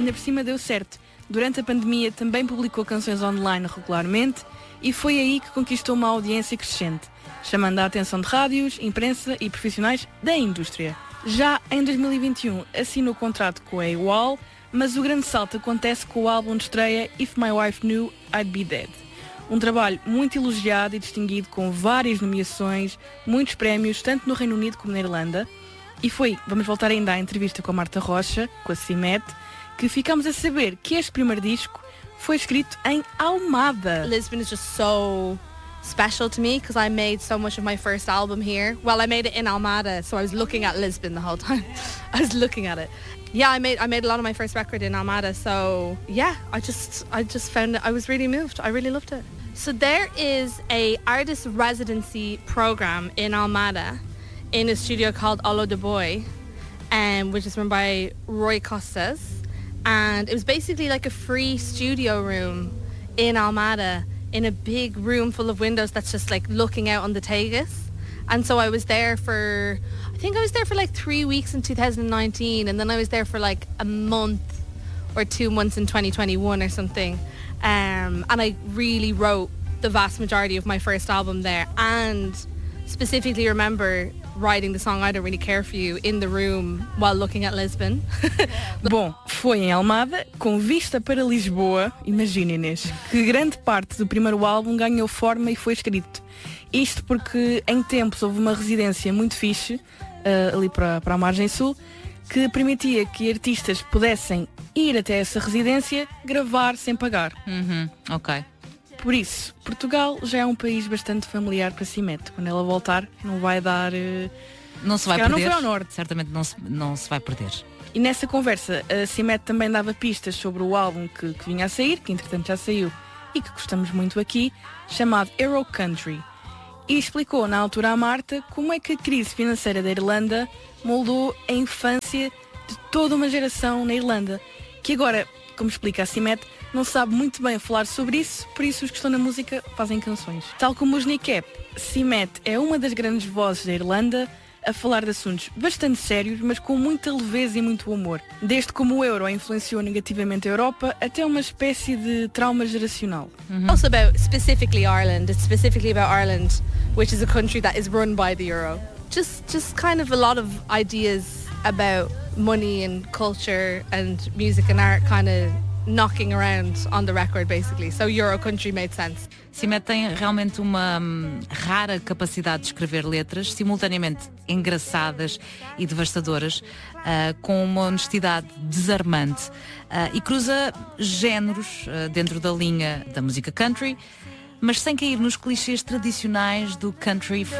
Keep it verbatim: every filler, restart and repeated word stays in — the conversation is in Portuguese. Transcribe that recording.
ainda por cima deu certo. Durante a pandemia também publicou canções online regularmente e foi aí que conquistou uma audiência crescente, chamando a atenção de rádios, imprensa e profissionais da indústria. Já em dois mil e vinte e um assinou contrato com a AWOL, mas o grande salto acontece com o álbum de estreia If My Wife Knew, I'd Be Dead. Um trabalho muito elogiado e distinguido com várias nomeações, muitos prémios, tanto no Reino Unido como na Irlanda. E foi, vamos voltar ainda à entrevista com a Marta Rocha, com a CIMET, que ficámos a saber que este primeiro disco foi escrito em Almada. Lisbon is just so special to me because I made so much of my first album here. Well, I made it in Almada, so I was looking at Lisbon the whole time. I was looking at it. Yeah, I made I made a lot of my first record in Almada, so yeah, I just I just found it, I was really moved. I really loved it. So there is a artist residency program in Almada in a studio called Olo de Boy, um, which is run by Roy Costas, and it was basically like a free studio room in Almada in a big room full of windows that's just like looking out on the Tagus. And so I was there for, I think I was there for like three weeks in two thousand nineteen, and then I was there for like a month or two months in twenty twenty-one or something. Um, and I really wrote the vast majority of my first album there, and specifically remember writing the song I Don't Really Care For You in the room while looking at Lisbon. Bom, foi em Almada, com vista para Lisboa. Imagina, Inês, que grande parte do primeiro álbum ganhou forma e foi escrito. Isto porque em tempos houve uma residência muito fixe, uh, ali para, para a margem sul, que permitia que artistas pudessem ir até essa residência gravar sem pagar. Uhum, ok. Por isso, Portugal já é um país bastante familiar para CIMET. Quando ela voltar, não vai dar... Uh, não se vai se perder. Não foi ao norte. Certamente não se, não se vai perder. E nessa conversa, a CIMET também dava pistas sobre o álbum que, que vinha a sair, que entretanto já saiu e que gostamos muito aqui, chamado Euro Country. E explicou na altura à Marta como é que a crise financeira da Irlanda moldou a infância de toda uma geração na Irlanda, que agora, como explica a CIMET, não sabe muito bem falar sobre isso, por isso os que estão na música fazem canções. Tal como os Nicap, CIMET é uma das grandes vozes da Irlanda a falar de assuntos bastante sérios, mas com muita leveza e muito humor. Desde como o euro influenciou negativamente a Europa, até uma espécie de trauma geracional. Mm-hmm. Also about specifically Ireland. It's specifically about Ireland, which is a country that is run by the euro. Just, just kind of a lot of ideas about money and culture and music and art kind of knocking around on the record, basically. So Euro Country made sense. CIMET tem realmente uma hum, rara capacidade de escrever letras simultaneamente engraçadas e devastadoras, uh, com uma honestidade desarmante, uh, e cruza géneros uh, dentro da linha da música country, mas sem cair nos clichês tradicionais do country